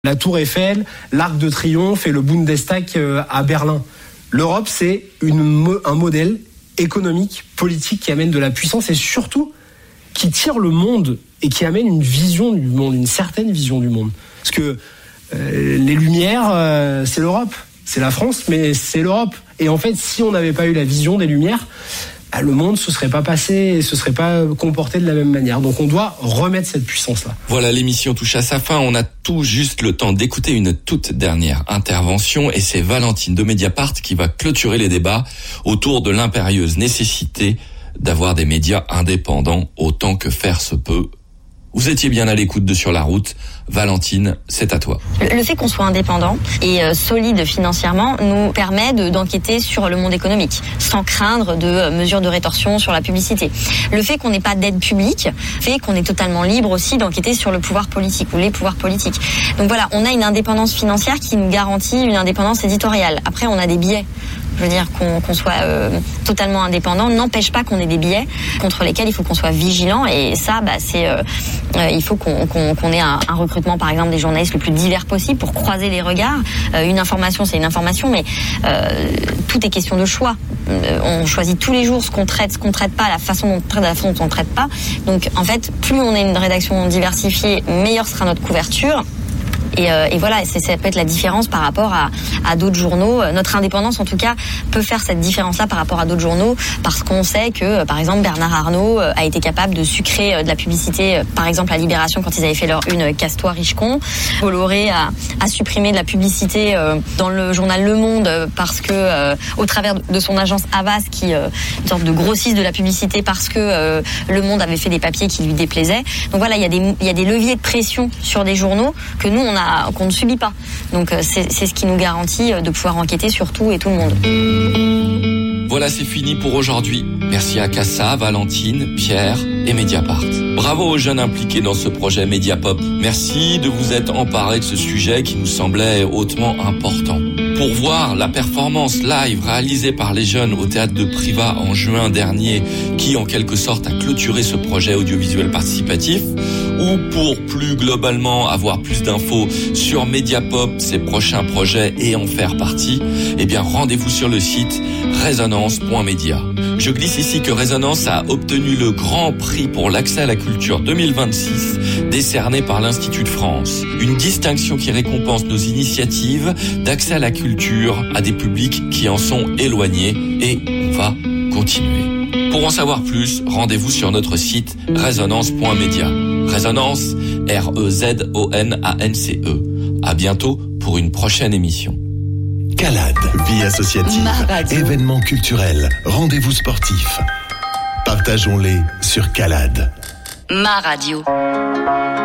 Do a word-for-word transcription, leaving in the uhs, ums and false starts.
La Tour Eiffel, l'Arc de Triomphe et le Bundestag à Berlin. L'Europe, c'est une, un modèle économique, politique qui amène de la puissance et surtout qui tire le monde et qui amène une vision du monde, une certaine vision du monde. Parce que euh, les Lumières, euh, c'est l'Europe, c'est la France, mais c'est l'Europe. Et en fait, si on n'avait pas eu la vision des Lumières, bah, le monde ne se serait pas passé et se serait pas comporté de la même manière. Donc on doit remettre cette puissance-là. Voilà, l'émission touche à sa fin. On a tout juste le temps d'écouter une toute dernière intervention et c'est Valentine de Mediapart qui va clôturer les débats autour de l'impérieuse nécessité d'avoir des médias indépendants autant que faire se peut. Vous étiez bien à l'écoute de Sur la route. Valentine, c'est à toi. Le fait qu'on soit indépendant et euh, solide financièrement nous permet de, d'enquêter sur le monde économique sans craindre de euh, mesures de rétorsion sur la publicité. Le fait qu'on n'ait pas d'aide publique fait qu'on est totalement libre aussi d'enquêter sur le pouvoir politique ou les pouvoirs politiques. Donc voilà, on a une indépendance financière qui nous garantit une indépendance éditoriale. Après, on a des biais. Je veux dire qu'on, qu'on soit euh, totalement indépendant n'empêche pas qu'on ait des biais contre lesquels il faut qu'on soit vigilant et ça, bah, c'est euh, euh, il faut qu'on, qu'on, qu'on ait un, un recrutement par exemple des journalistes le plus divers possible pour croiser les regards. Euh, une information, c'est une information, mais euh, tout est question de choix. Euh, on choisit tous les jours ce qu'on traite, ce qu'on traite pas, la façon dont on traite, la façon dont on traite pas. Donc en fait, plus on a une rédaction diversifiée, meilleure sera notre couverture. Et, euh, et voilà, c'est, ça peut être la différence par rapport à, à d'autres journaux. Notre indépendance, en tout cas, peut faire cette différence-là par rapport à d'autres journaux, parce qu'on sait que, par exemple, Bernard Arnault a été capable de sucrer de la publicité, par exemple, à Libération, quand ils avaient fait leur une Castois-Richecon. Bolloré a, a supprimé de la publicité dans le journal Le Monde, parce que, au travers de son agence Havas, qui euh, une sorte de grossiste de la publicité, parce que euh, Le Monde avait fait des papiers qui lui déplaisaient. Donc voilà, il y a des, il y a des leviers de pression sur des journaux que nous, on a qu'on ne subit pas. Donc c'est, c'est ce qui nous garantit de pouvoir enquêter sur tout et tout le monde. Voilà, c'est fini pour aujourd'hui. Merci à Cassa, Valentine, Pierre et Mediapart. Bravo aux jeunes impliqués dans ce projet Mediapop. Merci de vous être emparés de ce sujet qui nous semblait hautement important. Pour voir la performance live réalisée par les jeunes au théâtre de Privas en juin dernier, qui en quelque sorte a clôturé ce projet audiovisuel participatif, ou pour plus globalement avoir plus d'infos sur Mediapop, ses prochains projets et en faire partie, eh bien rendez-vous sur le site résonance point média. Je glisse ici que Résonance a obtenu le Grand Prix pour l'accès à la culture deux mille vingt-six, décerné par l'Institut de France. Une distinction qui récompense nos initiatives d'accès à la culture à des publics qui en sont éloignés et on va continuer. Pour en savoir plus, rendez-vous sur notre site résonance point média. Résonance, R E Z O N A N C E. À bientôt pour une prochaine émission. Calade, vie associative, événements culturels, rendez-vous sportifs. Partageons-les sur Calade. Ma radio.